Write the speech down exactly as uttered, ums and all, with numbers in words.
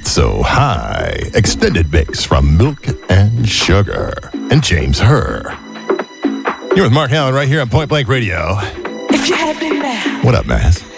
So High, extended mix from Milk and Sugar, and James Herr. You're with Mark Allen right here on Point Blank Radio. If you had been there. What up, Mass?